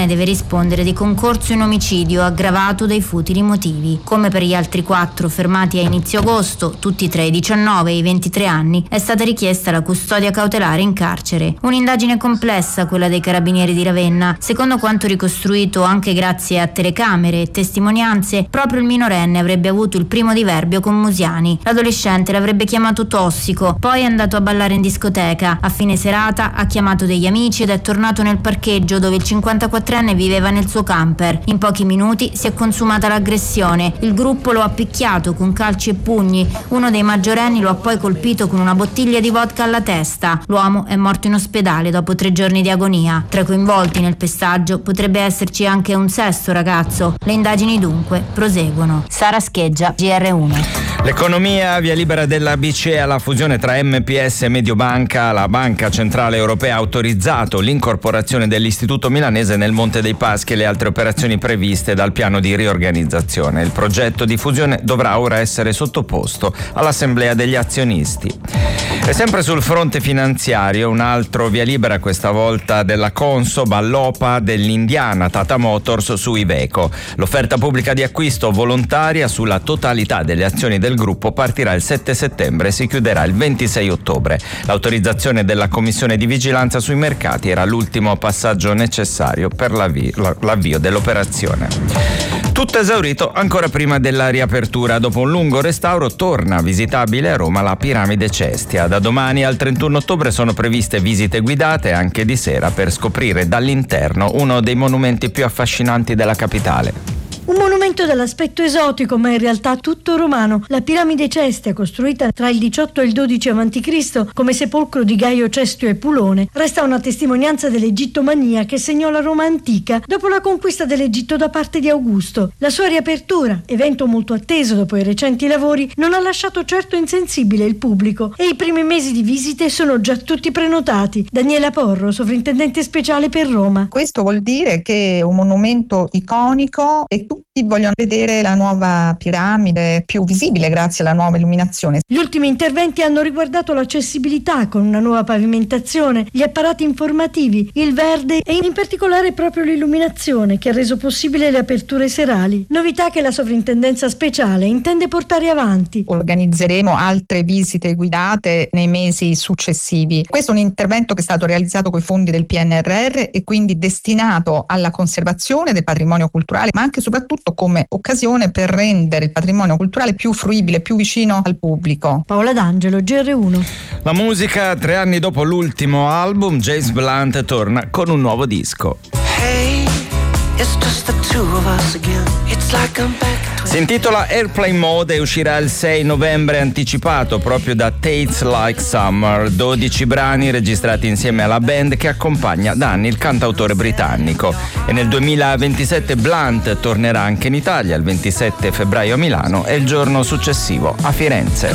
deve rispondere di concorso in omicidio aggravato dai futili motivi. Come per gli altri 4 fermati a inizio agosto, tutti tra i 19 e i 23 anni, è stata richiesta la custodia cautelare in carcere. Un'indagine complessa quella dei carabinieri di Ravenna. Secondo quanto ricostruito anche grazie a telecamere e testimonianze, proprio il minorenne avrebbe avuto il primo diverbio con Musiani. L'adolescente l'avrebbe chiamato tossico, poi è andato a ballare in discoteca. A fine serata ha chiamato degli amici ed è tornato nel parcheggio dove il 54enne viveva nel suo camper. In pochi minuti si è consumata l'aggressione. Il gruppo lo ha picchiato con calci e pugni. Uno dei maggiorenni lo ha poi colpito con una bottiglia di vodka alla testa. L'uomo è morto in ospedale dopo 3 giorni di agonia. Tra i coinvolti nel pestaggio potrebbe esserci anche un sesto ragazzo. Le indagini dunque proseguono. Sara Scheggia, GR1. L'economia, via libera della BCE alla fusione tra MPS e Mediobanca. La Banca Centrale Europea ha autorizzato l'incorporazione dell'Istituto Milanese nel Monte dei Paschi e le altre operazioni previste dal piano di riorganizzazione. Il progetto di fusione dovrà ora essere sottoposto all'assemblea degli azionisti. E sempre sul fronte finanziario, un altro via libera, questa volta della Consob all'OPA dell'indiana Tata Motors su Iveco. L'offerta pubblica di acquisto volontaria sulla totalità delle azioni del gruppo partirà il 7 settembre e si chiuderà il 26 ottobre. L'autorizzazione della Commissione di Vigilanza sui Mercati era l'ultimo passaggio necessario per l'avvio dell'operazione. Tutto esaurito ancora prima della riapertura. Dopo un lungo restauro torna visitabile a Roma la Piramide Cestia. Da domani al 31 ottobre sono previste visite guidate anche di sera per scoprire dall'interno uno dei monumenti più affascinanti della capitale. Un monumento dall'aspetto esotico, ma in realtà tutto romano. La Piramide Cestia, costruita tra il 18 e il 12 a.C. come sepolcro di Gaio Cestio Epulone, resta una testimonianza dell'egittomania che segnò la Roma antica dopo la conquista dell'Egitto da parte di Augusto. La sua riapertura, evento molto atteso dopo i recenti lavori, non ha lasciato certo insensibile il pubblico e i primi mesi di visite sono già tutti prenotati. Daniela Porro, sovrintendente speciale per Roma. Questo vuol dire che è un monumento iconico e tutti vogliono vedere la nuova piramide più visibile grazie alla nuova illuminazione. Gli ultimi interventi hanno riguardato l'accessibilità con una nuova pavimentazione, gli apparati informativi, il verde e in particolare proprio l'illuminazione che ha reso possibile le aperture serali. Novità che la sovrintendenza speciale intende portare avanti. Organizzeremo altre visite guidate nei mesi successivi. Questo è un intervento che è stato realizzato con i fondi del PNRR e quindi destinato alla conservazione del patrimonio culturale, ma anche soprattutto come occasione per rendere il patrimonio culturale più fruibile, più vicino al pubblico. Paola D'Angelo, GR1. La musica, 3 anni dopo l'ultimo album, James Blunt torna con un nuovo disco. Hey, it's just the two of us again. It's like I'm back. Si intitola Airplane Mode e uscirà il 6 novembre anticipato proprio da Taste Like Summer. 12 brani registrati insieme alla band che accompagna da anni il cantautore britannico. E nel 2027 Blunt tornerà anche in Italia, il 27 febbraio a Milano e il giorno successivo a Firenze.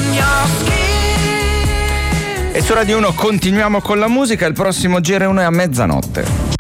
E su Radio 1 continuiamo con la musica, il prossimo GR1 è a mezzanotte.